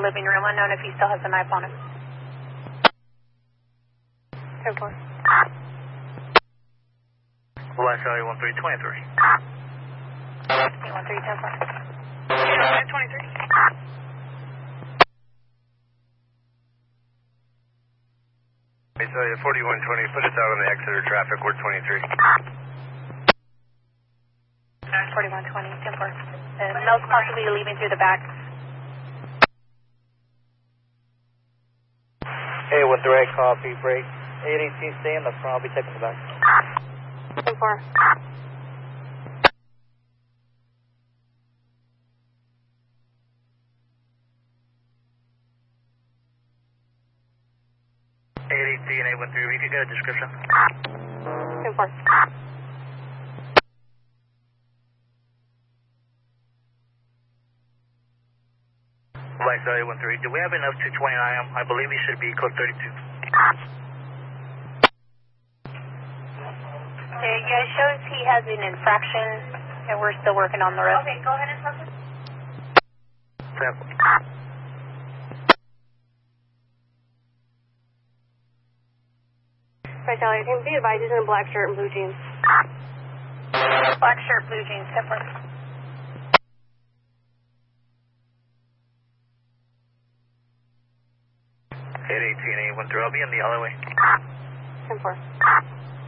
living room. Unknown if he still has a knife on him. 10-4. West LA 1323. 13, 10-4. 23. Hey, so 4120, put us out on the Exeter traffic, we're 23. 4120, 10-4. Mel's possibly leaving through the back. Hey, 13, copy, break. 818, stay in the front, I'll be taking the back. 10-4. And 813, we could get a description. 10-4. West LA 13, do we have enough to 29? I believe he should be code 32. Yeah, it shows he has an infraction, and we're still working on the rest. Okay, go ahead and talk to him. Right, Sally, can be advised he's in a black shirt and blue jeans. Black shirt, blue jeans, 10-4. 818, 813, I'll be in the alleyway. 10-4.